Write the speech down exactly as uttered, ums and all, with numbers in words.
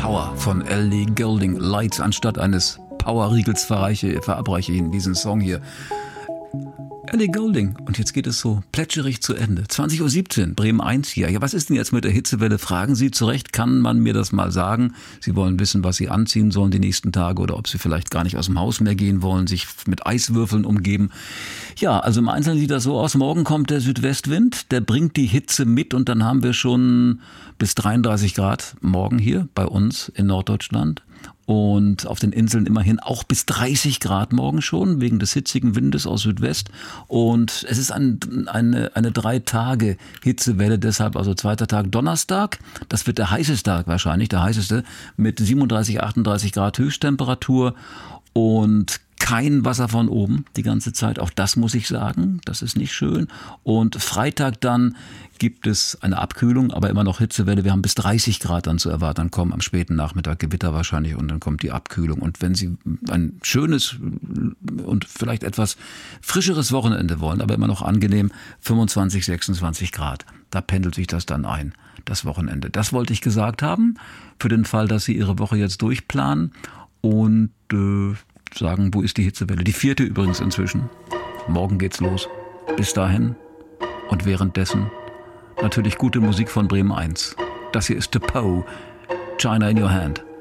Power von Ellie Goulding. Lights anstatt eines Power-Riegels verreiche, verabreiche ich Ihnen diesen Song hier. Ellie Goulding. Und jetzt geht es so plätscherig zu Ende. zwanzig Uhr siebzehn, Bremen eins hier. Ja, was ist denn jetzt mit der Hitzewelle? Fragen Sie zurecht. Kann man mir das mal sagen? Sie wollen wissen, was Sie anziehen sollen die nächsten Tage oder ob Sie vielleicht gar nicht aus dem Haus mehr gehen wollen, sich mit Eiswürfeln umgeben. Ja, also im Einzelnen sieht das so aus. Morgen kommt der Südwestwind. Der bringt die Hitze mit und dann haben wir schon bis dreiunddreißig Grad morgen hier bei uns in Norddeutschland. Und auf den Inseln immerhin auch bis dreißig Grad morgen schon, wegen des hitzigen Windes aus Südwest. Und es ist ein, eine, eine drei Tage Hitzewelle, deshalb also zweiter Tag Donnerstag. Das wird der heißeste Tag wahrscheinlich, der heißeste, mit siebenunddreißig, achtunddreißig Grad Höchsttemperatur und kein Wasser von oben die ganze Zeit. Auch das muss ich sagen, das ist nicht schön. Und Freitag dann gibt es eine Abkühlung, aber immer noch Hitzewelle. Wir haben bis dreißig Grad dann zu erwarten. Dann kommen am späten Nachmittag Gewitter wahrscheinlich und dann kommt die Abkühlung. Und wenn Sie ein schönes und vielleicht etwas frischeres Wochenende wollen, aber immer noch angenehm, fünfundzwanzig, sechsundzwanzig Grad. Da pendelt sich das dann ein, das Wochenende. Das wollte ich gesagt haben, für den Fall, dass Sie Ihre Woche jetzt durchplanen und äh, sagen, wo ist die Hitzewelle? Die vierte übrigens inzwischen. Morgen geht's los. Bis dahin und währenddessen natürlich gute Musik von Bremen eins. Das hier ist The Poe, China in Your Hand.